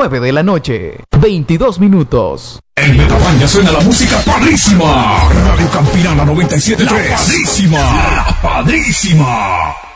9 de la noche, 22 minutos. En Metabaña suena la música padrísima. Radio Campirana 97.3. Padrísima. La padrísima.